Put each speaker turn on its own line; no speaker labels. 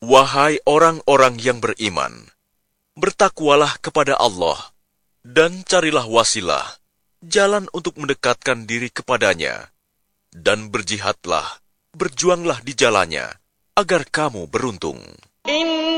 Wahai orang-orang yang beriman, bertakwalah kepada Allah, dan carilah wasilah, jalan untuk mendekatkan diri kepadanya, dan berjihadlah, berjuanglah di jalannya, agar kamu beruntung.